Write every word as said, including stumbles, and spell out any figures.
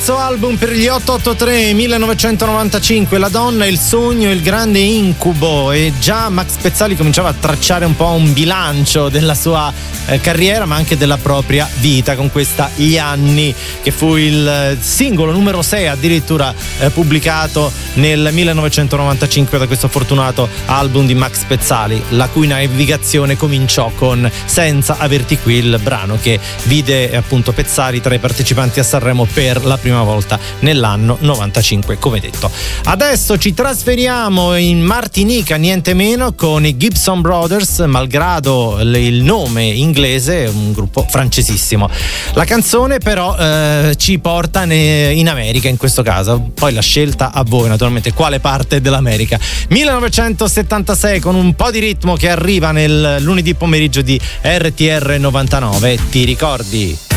terzo album per gli otto otto tre millenovecentonovantacinque, La donna, il sogno, il grande incubo, e già Max Pezzali cominciava a tracciare un po' un bilancio della sua eh, carriera, ma anche della propria vita, con questa Gli anni, che fu il singolo numero sei addirittura eh, pubblicato nel millenovecentonovantacinque da questo fortunato album di Max Pezzali, la cui navigazione cominciò con Senza averti qui, il brano che vide appunto Pezzali tra i partecipanti a Sanremo per la prima volta nell'anno novantacinque, come detto. Adesso ci trasferiamo in Martinica, niente meno, con i Gibson Brothers, malgrado il nome inglese, un gruppo francesissimo. La canzone però eh, ci porta in America in questo caso, poi la scelta a voi naturalmente, quale parte dell'America. millenovecentosettantasei, con un po' di ritmo che arriva nel lunedì pomeriggio di R T R novantanove, ti ricordi?